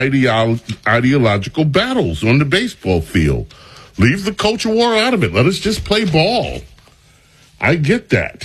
ideological battles on the baseball field. Leave the culture war out of it. Let us just play ball. I get that.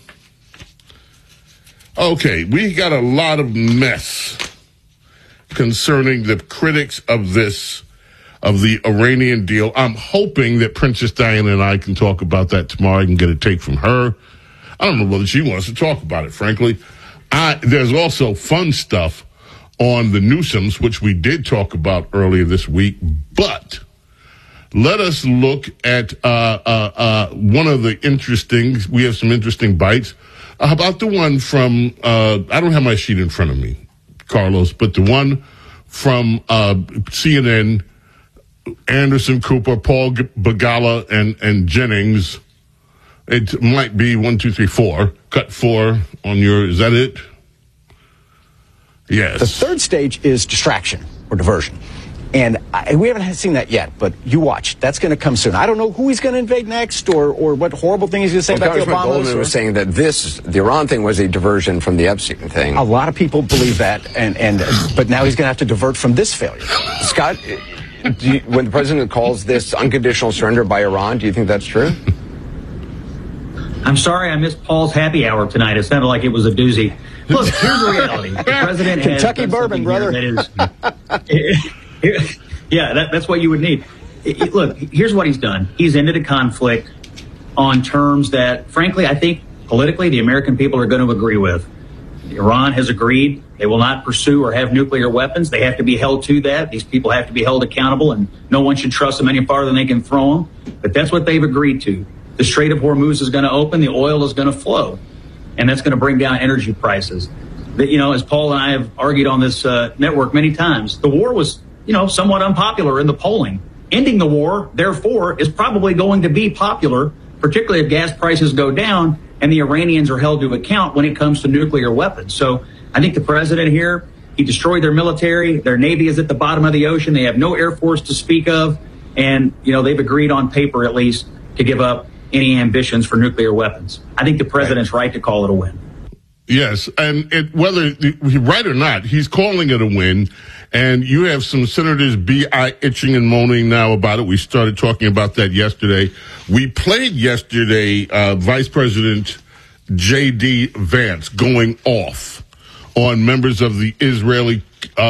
Okay, we got a lot of mess concerning the critics of the Iranian deal. I'm hoping that Princess Diana and I can talk about that tomorrow. I can get a take from her. I don't know whether she wants to talk about it, frankly. There's also fun stuff on the Newsoms, which we did talk about earlier this week, but let us look at one of the we have some interesting bites. How about the one from, I don't have my sheet in front of me, Carlos, but the one from CNN, Anderson Cooper, Paul Begala, and Jennings. It might be 1, 2, 3, 4. Cut 4 on your, is that it? Yes. The third stage is distraction or diversion. And we haven't seen that yet, but you watch. That's going to come soon. I don't know who he's going to invade next or what horrible thing he's going to say about the Obamas. Goldman was saying that the Iran thing was a diversion from the Epstein thing. A lot of people believe that, but now he's going to have to divert from this failure. Scott, when the president calls this unconditional surrender by Iran, do you think that's true? I'm sorry I missed Paul's happy hour tonight. It sounded like it was a doozy. Look, here's the reality. The president has Kentucky bourbon, brother. That's what you would need. Look, here's what he's done. He's ended a conflict on terms that, frankly, I think politically the American people are going to agree with. Iran has agreed they will not pursue or have nuclear weapons. They have to be held to that. These people have to be held accountable, and no one should trust them any farther than they can throw them. But that's what they've agreed to. The Strait of Hormuz is going to open. The oil is going to flow, and that's going to bring down energy prices. As Paul and I have argued on this network many times, the war was, somewhat unpopular in the polling. Ending the war, therefore, is probably going to be popular, particularly if gas prices go down and the Iranians are held to account when it comes to nuclear weapons. So I think the president here, he destroyed their military. Their Navy is at the bottom of the ocean. They have no Air Force to speak of. And, they've agreed on paper, at least, to give up any ambitions for nuclear weapons. I think the president's right to call it a win. Yes, and whether he's right or not, he's calling it a win. And you have some senators itching and moaning now about it. We started talking about that yesterday. We played yesterday Vice President J.D. Vance going off on members of the Israeli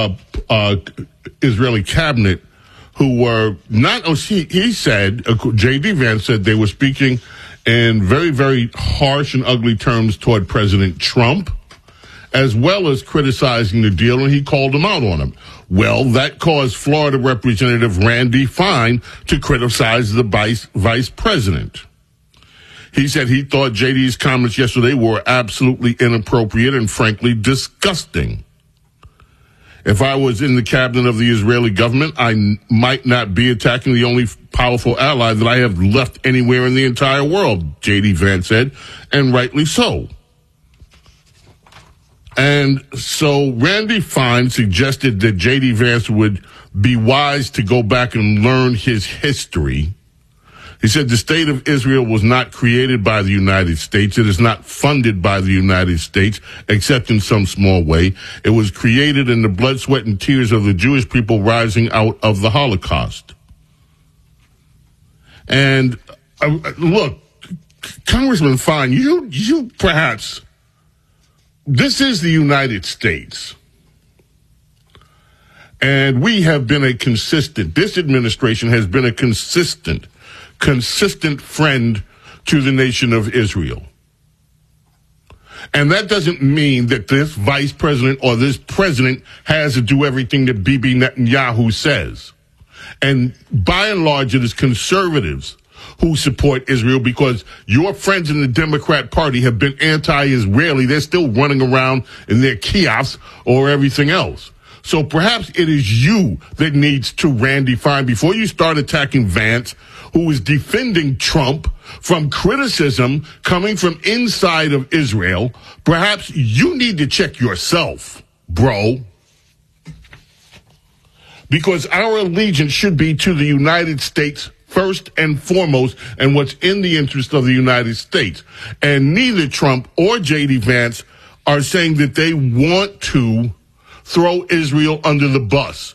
cabinet who were not. He said, J.D. Vance said they were speaking in very, very harsh and ugly terms toward President Trump, as well as criticizing the deal, and he called him out on him. Well, that caused Florida Representative Randy Fine to criticize the vice president. He said he thought JD's comments yesterday were absolutely inappropriate and frankly disgusting. If I was in the cabinet of the Israeli government, I might not be attacking the only powerful ally that I have left anywhere in the entire world, J.D. Vance said, and rightly so. And so Randy Fine suggested that J.D. Vance would be wise to go back and learn his history. He said the state of Israel was not created by the United States. It is not funded by the United States, except in some small way. It was created in the blood, sweat, and tears of the Jewish people rising out of the Holocaust. And look, Congressman Fine, you perhaps, this is the United States. And we have been this administration has been a consistent friend to the nation of Israel. And that doesn't mean that this vice president or this president has to do everything that Bibi Netanyahu says. And by and large, it is conservatives who support Israel because your friends in the Democrat Party have been anti-Israeli. They're still running around in their kiosks or everything else. So perhaps it is you that needs to, Randy Fine, before you start attacking Vance, who is defending Trump from criticism coming from inside of Israel, perhaps you need to check yourself, bro. Because our allegiance should be to the United States first and foremost, and what's in the interest of the United States. And neither Trump or J.D. Vance are saying that they want to throw Israel under the bus.